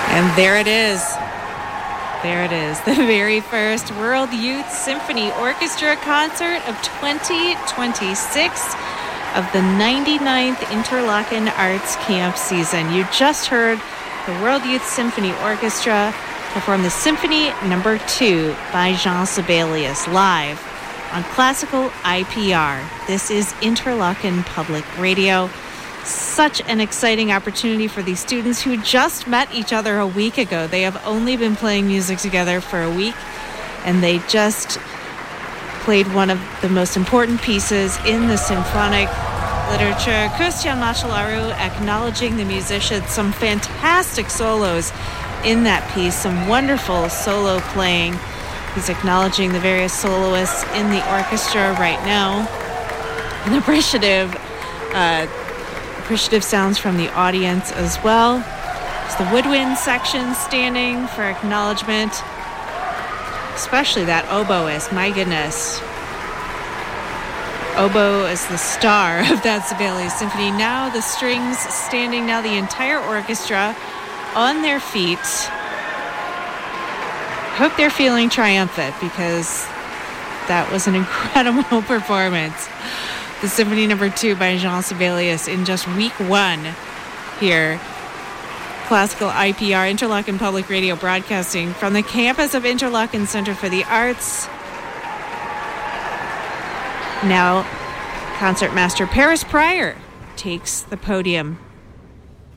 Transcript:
And there it is. There it is. The very first World Youth Symphony Orchestra concert of 2026 of the 99th Interlaken Arts Camp season. You just heard the World Youth Symphony Orchestra perform the Symphony No. 2 by Jean Sibelius live on Classical IPR. This is Interlaken Public Radio. Such an exciting opportunity for these students who just met each other a week ago. They have only been playing music together for a week, and they just played one of the most important pieces in the symphonic literature. Christian Machelaru acknowledging the musicians, some fantastic solos in that piece, some wonderful solo playing. He's acknowledging the various soloists in the orchestra right now. And appreciative sounds from the audience as well. It's the woodwind section standing for acknowledgement, especially that oboist. My goodness. Oboe is the star of that Sibelius symphony. Now the strings standing, now the entire orchestra on their feet. Hope they're feeling triumphant because that was an incredible performance. The Symphony No. 2 by Jean Sibelius in just week one here. Classical IPR, Interlaken Public Radio, broadcasting from the campus of Interlaken Center for the Arts. Now, concertmaster Paris Pryor takes the podium.